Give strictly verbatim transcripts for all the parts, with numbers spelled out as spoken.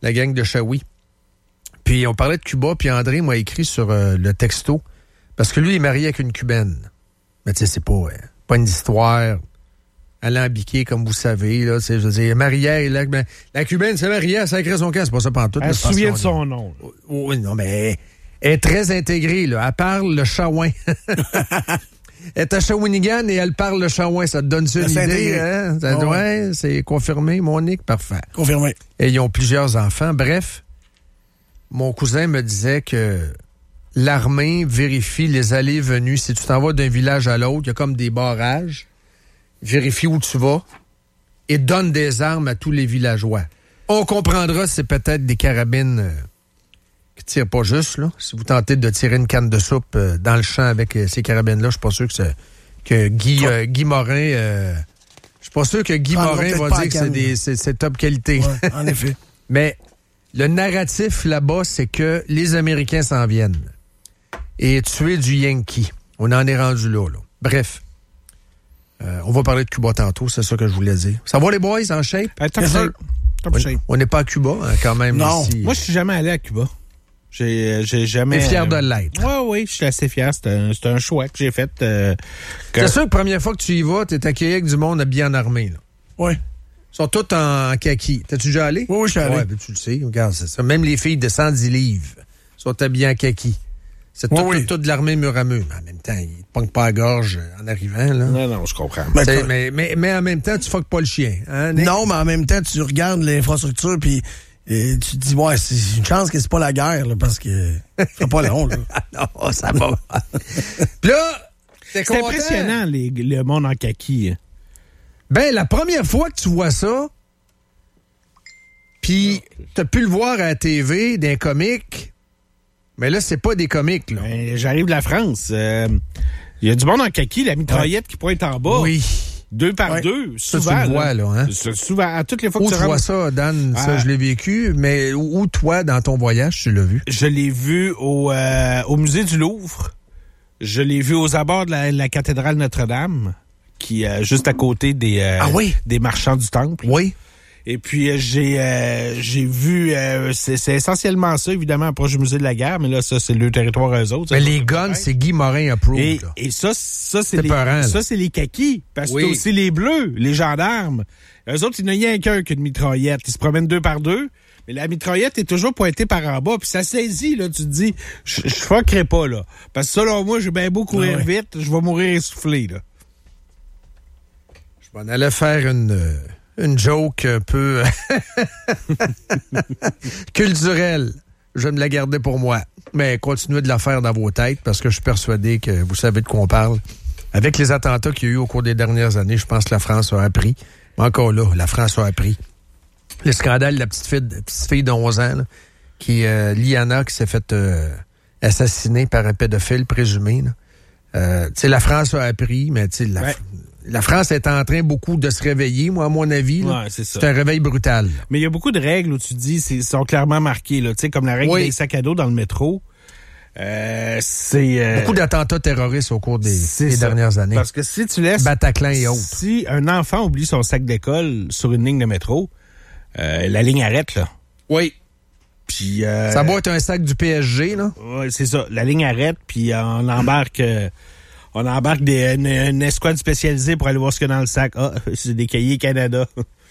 la gang de Shawi. Puis on parlait de Cuba, puis André m'a écrit sur euh, le texto, parce que lui, il est marié avec une Cubaine. Mais tu sais, c'est pas, euh, pas une histoire alambiquée, comme vous savez. Là, je veux dire, mariée, là, ben, la Cubaine s'est mariée, elle sacré son camp, c'est pas ça pantoute. Elle se souvient de son nom. Oui, non, mais elle est très intégrée, là. Elle parle le chawin. Elle est à Shawinigan et elle parle le chawin. Ça te donne une idée, hein? Ça, oh, ouais, c'est confirmé, Monique, parfait. Confirmé. Et ils ont plusieurs enfants. Bref, mon cousin me disait que l'armée vérifie les allées et venues. Si tu t'en vas d'un village à l'autre, il y a comme des barrages. Vérifie où tu vas et donne des armes à tous les villageois. On comprendra, c'est peut-être des carabines euh, qui tirent pas juste, là. Si vous tentez de tirer une canne de soupe euh, dans le champ avec euh, ces carabines-là, je suis pas sûr que, c'est, que Guy, euh, Guy Morin... Euh, je suis pas sûr que Guy ah, Morin va dire que c'est, des, c'est, c'est top qualité. Ouais, en effet. Mais le narratif là-bas, c'est que les Américains s'en viennent et tuer du Yankee. On en est rendu là, là. Bref. Euh, on va parler de Cuba tantôt, c'est ça que je voulais dire. Ça va les boys, en shape? Euh, top shape. Top shape. On n'est pas à Cuba, hein, quand même. Non. Ici. Moi, je suis jamais allé à Cuba. J'ai, j'ai jamais... T'es fier de l'être? Oui, oui, je suis assez fier. C'est un, c'est un choix que j'ai fait. Euh, que... C'est sûr que la première fois que tu y vas, t'es accueilli avec du monde bien armé. Là. Oui. Ils sont tous en kaki. T'es-tu déjà allé? Oui, oui, je suis allé. Ouais, ben, tu le sais, regarde, c'est ça. Même les filles de cent dix livres sont habillées en kaki. C'est tout, oui, oui. tout, tout de l'armée mur à mur. Mais en même temps, ils te pognent pas à la gorge en arrivant. Là. Non, non, je comprends. Mais, mais, mais, mais en même temps, tu fuck pas le chien. Hein, non, mais en même temps, tu regardes l'infrastructure puis tu te dis, ouais, c'est une chance que c'est pas la guerre, là, parce que c'est pas long. Là. Non, ça va. Puis là, c'est content. Impressionnant, les, le monde en kaki. Ben, la première fois que tu vois ça, puis t'as pu le voir à la T V, d'un comique... Mais là, c'est pas des comiques, là. Ben, j'arrive de la France. Il euh, y a du monde en kaki, la mitraillette ouais. qui pointe en bas. Oui. Deux par ouais. deux, ça, souvent. Tu le vois, là, hein? Souvent, à toutes les fois où que tu tu vois ça, Dan, ah. ça, je l'ai vécu. Mais où, toi, dans ton voyage, tu l'as vu? Je l'ai vu au, euh, au musée du Louvre. Je l'ai vu aux abords de la, la cathédrale Notre-Dame, qui est euh, juste à côté des, euh, ah oui? des marchands du temple. Oui. Et puis, euh, j'ai euh, j'ai vu... Euh, c'est, c'est essentiellement ça, évidemment, approche du musée de la guerre, mais là, ça, c'est le territoire eux autres. Mais les guns, c'est Guy Morin approved. Et, là. et ça, ça, c'est, c'est les, peurant, ça, c'est les kakis. Parce oui. que aussi les bleus, les gendarmes. Eux autres, il n'y a rien qu'un qu'une mitraillette. Ils se promènent deux par deux. Mais la mitraillette est toujours pointée par en bas. Puis ça saisit, là. Tu te dis, je ne fuckerai pas, là. Parce que selon moi, j'ai bien beau courir ah ouais. vite, je vais mourir essoufflé, là. Je m'en allais faire une... Euh... Une joke un peu culturelle. Je vais me la garder pour moi. Mais continuez de la faire dans vos têtes parce que je suis persuadé que vous savez de quoi on parle. Avec les attentats qu'il y a eu au cours des dernières années, je pense que la France a appris. Encore là, la France a appris. Le scandale de la petite fille, la petite fille de onze ans, là, qui euh, Liana, qui s'est fait euh, assassiner par un pédophile présumé. Euh, tu sais, la France a appris, mais tu sais, la... Ouais. La France est en train beaucoup de se réveiller, moi, à mon avis. Là. Ouais, c'est ça. C'est un réveil brutal. Mais il y a beaucoup de règles où tu dis, c'est sont clairement marquées, là. Tu sais, comme la règle oui. des sacs à dos dans le métro. Euh, c'est euh, beaucoup d'attentats terroristes au cours des, des dernières années. Parce que si tu laisses Bataclan et autres. Si un enfant oublie son sac d'école sur une ligne de métro, euh, la ligne arrête, là. Oui. Puis euh, ça doit être un sac du P S G, là. Oui, c'est ça. La ligne arrête, puis on embarque... Euh, On embarque des, une, une escouade spécialisée pour aller voir ce qu'il y a dans le sac. Ah, c'est des cahiers Canada.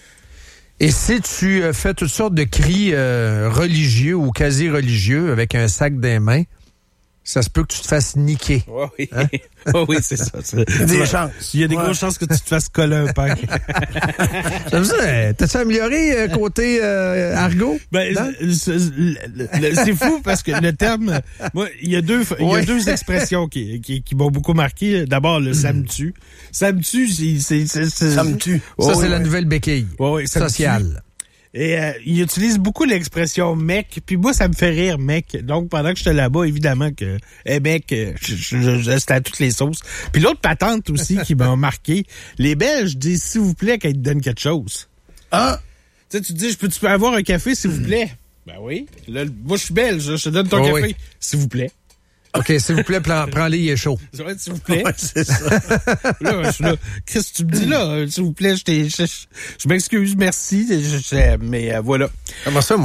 Et si tu euh, fais toutes sortes de cris euh, religieux ou quasi-religieux avec un sac des mains, ça se peut que tu te fasses niquer. Oui, oui. Hein? Oh, oui, c'est ça. C'est, il y a des ouais. chances. Il y a des ouais. grosses chances que tu te fasses coller un pain. J'aime ça. T'as-tu amélioré euh, côté euh, argot? Ben, c'est, c'est fou parce que le terme... Moi, il y a deux, il ouais. y a deux expressions qui, qui, qui m'ont beaucoup marqué. D'abord, le « ça me tue ». « Ça me tue », c'est... c'est, c'est, c'est... Ça me tue. Ça, oh, c'est ouais. la nouvelle béquille oh, ouais, sociale. Et euh, il utilise beaucoup l'expression mec, puis moi ça me fait rire mec. Donc pendant que j'étais là-bas, évidemment que hey, mec, je, je, je, c'était à toutes les sauces. Puis l'autre patente aussi qui m'a marqué, les Belges disent s'il vous plaît quand ils te donnent quelque chose. Ah, tu sais, tu te dis je peux tu peux avoir un café s'il vous plaît. Ben oui. Là, moi je suis belge, je te donne ton oh, café oui. s'il vous plaît. OK, s'il vous plaît, prends-les, il est chaud. S'il vous plaît. Ouais, c'est ça. Là, je suis là. Qu'est-ce que tu me dis là? S'il vous plaît, je, je, je, je m'excuse, merci. Je, je, mais euh, voilà. Comment ça, moi?